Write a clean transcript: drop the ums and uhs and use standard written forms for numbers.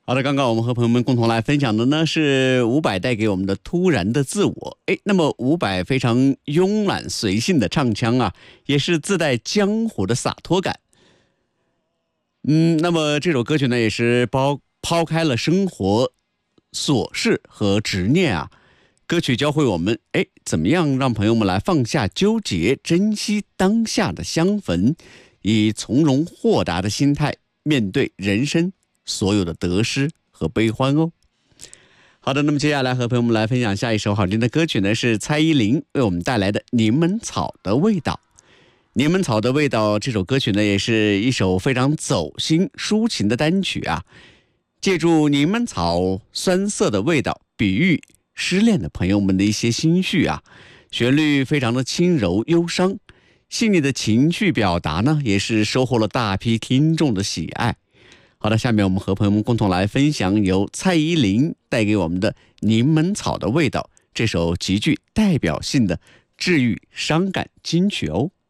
好的，刚刚我们和朋友们共同来分享的呢是伍佰带给我们的突然的自我。那么伍佰非常慵懒随性的唱腔啊，也是自带江湖的洒脱感。那么这首歌曲呢也是抛开了生活琐事和执念啊，歌曲教会我们怎么样让朋友们来放下纠结，珍惜当下的相逢，以从容豁达的心态面对人生所有的得失和悲欢哦。好的，那么接下来和朋友们来分享下一首好听的歌曲呢，是蔡依林为我们带来的《柠檬草的味道》。柠檬草的味道这首歌曲呢，也是一首非常走心抒情的单曲啊，借助柠檬草酸涩的味道，比喻失恋的朋友们的一些心绪啊，旋律非常的轻柔忧伤，细腻的情绪表达呢，也是收获了大批听众的喜爱。好的，下面我们和朋友们共同来分享由蔡依林带给我们的《柠檬草的味道》这首极具代表性的治愈伤感金曲哦。